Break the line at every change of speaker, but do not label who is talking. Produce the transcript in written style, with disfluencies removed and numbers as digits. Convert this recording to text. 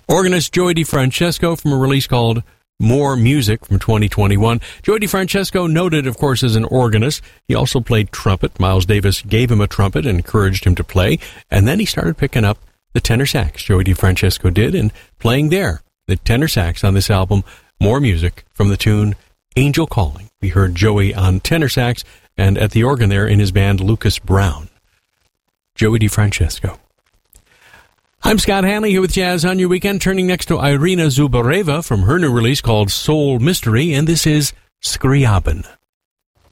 Organist Joey DeFrancesco from a release called More Music from 2021. Joey DeFrancesco, noted, of course, as an organist. He also played trumpet. Miles Davis gave him a trumpet and encouraged him to play. And then he started picking up the tenor sax, Joey DeFrancesco did, and playing there, the tenor sax on this album, More Music, from the tune Angel Calling. We heard Joey on tenor sax, and at the organ there in his band, Lucas Brown. Joey DeFrancesco. I'm Scott Hanley here with Jazz on Your Weekend, turning next to Irina Zubareva from her new release called Soul Mystery, and this is Scriabin.